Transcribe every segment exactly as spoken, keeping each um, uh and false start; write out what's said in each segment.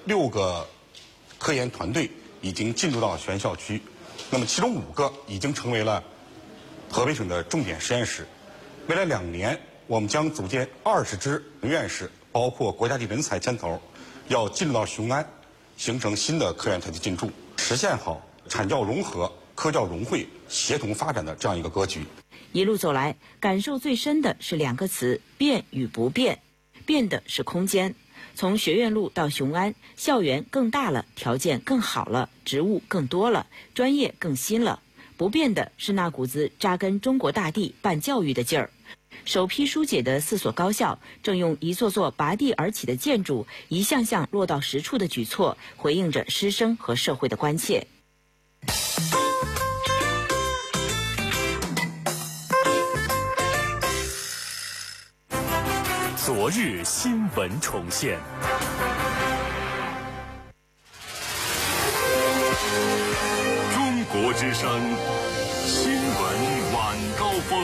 六个科研团队已经进入到原校区，那么其中五个已经成为了河北省的重点实验室。未来两年，我们将组建二十支院士，包括国家级人才牵头，要进入到雄安，形成新的科研团队进驻，实现好产教融合、科教融汇、协同发展的这样一个格局。 一路走来，感受最深的是两个词：变与不变。变的是空间，从学院路到雄安，校园更大了，条件更好了，职务更多了，专业更新了。不变的是那股子扎根中国大地办教育的劲儿。首批疏解的四所高校，正用一座座拔地而起的建筑，一项项落到实处的举措，回应着师生和社会的关切。 昨日新闻重现。中国之声新闻晚高峰。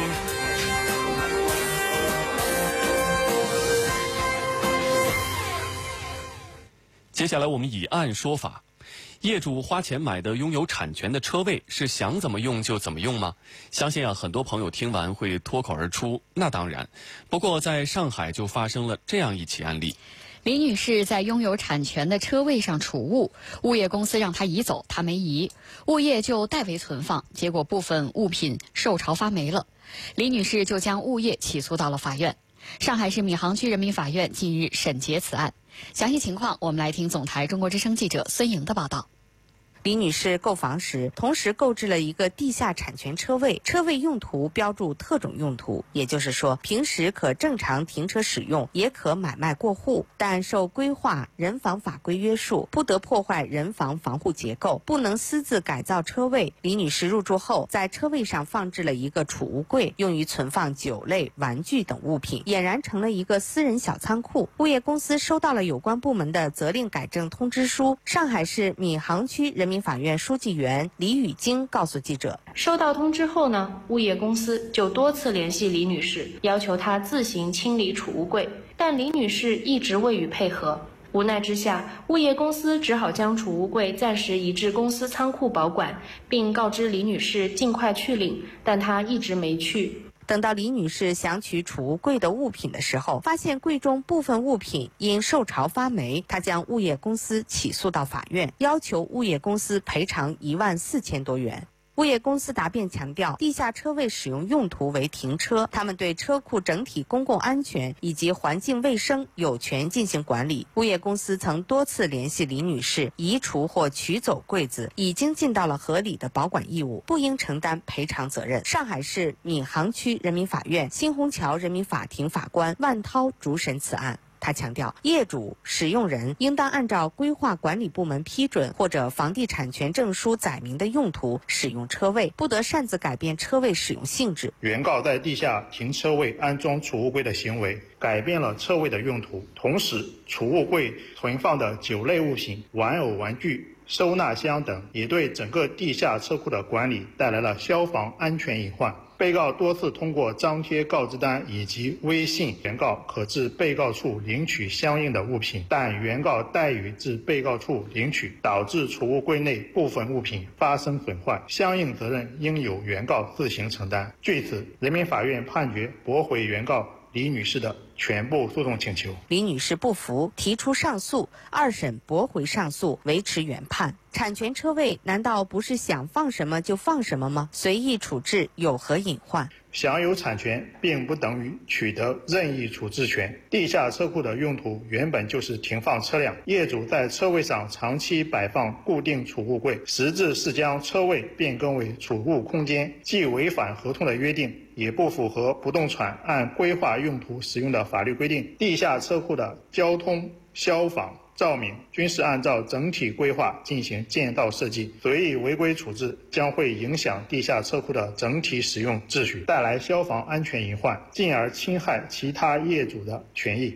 接下来我们以案说法。业主花钱买的拥有产权的车位是想怎么用就怎么用吗？相信啊，很多朋友听完会脱口而出，那当然。不过在上海就发生了这样一起案例。 李女士在拥有产权的车位上储物，物业公司让她移走，她没移，物业就代为存放，结果部分物品受潮发霉了。李女士就将物业起诉到了法院。上海市闵行区人民法院近日审结此案。详细情况，我们来听总台中国之声记者孙莹的报道。 李女士购房时，同时购置了一个地下产权车位，车位用途标注特种用途，也就是说，平时可正常停车使用，也可买卖过户，但受规划人防法规约束，不得破坏人防防护结构，不能私自改造车位。李女士入住后，在车位上放置了一个储物柜，用于存放酒类、玩具等物品，俨然成了一个私人小仓库。物业公司收到了有关部门的责令改正通知书。上海市闵行区人民人民法院书记员李雨晶告诉记者， 收到通知后呢，物业公司就多次联系李女士，要求她自行清理储物柜，但李女士一直未予配合。无奈之下，物业公司只好将储物柜暂时移至公司仓库保管，并告知李女士尽快去领，但她一直没去。 等到李女士想取储物柜的物品的时候，发现柜中部分物品因受潮发霉，她将物业公司起诉到法院，要求物业公司赔偿一万四千多元。物业公司答辩强调，地下车位使用用途为停车，他们对车库整体公共安全以及环境卫生有权进行管理。物业公司曾多次联系李女士，移除或取走柜子，已经尽到了合理的保管义务，不应承担赔偿责任。上海市闵行区人民法院新虹桥人民法庭法官万涛主审此案。他强调，业主、使用人应当按照规划管理部门批准或者房地产权证书载明的用途使用车位，不得擅自改变车位使用性质。 原告在地下停车位安装储物柜的行为，改变了车位的用途，同时储物柜存放的酒类物品、玩偶、玩具、收纳箱等，也对整个地下车库的管理带来了消防安全隐患。被告多次通过张贴告知单以及微信，原告可至被告处领取相应的物品，但原告代予至被告处领取，导致储物柜内部分物品发生损坏，相应责任应由原告自行承担。据此，人民法院判决驳回原告李女士的全部诉讼请求。 李女士不服，提出上诉，二审驳回上诉，维持原判。产权车位难道不是想放什么就放什么吗？随意处置有何隐患？ 享有产权并不等于取得任意处置权。地下车库的用途原本就是停放车辆，业主在车位上长期摆放固定储物柜，实质是将车位变更为储物空间，既违反合同的约定，也不符合不动产按规划用途使用的法律规定。地下车库的交通、消防、照明均是按照整体规划进行建造设计，随意违规处置将会影响地下车库的整体使用秩序，带来消防安全隐患，进而侵害其他业主的权益。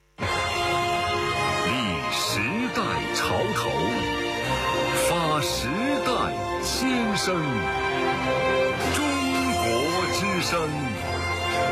立时代潮头，发时代先声，中国之声。